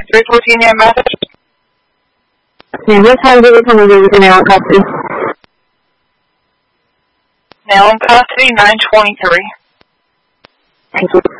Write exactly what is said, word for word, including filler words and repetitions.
three fourteen Yam Message. Okay, what time did we come over with the now in custody? Now in custody, nine twenty-three. Thank you.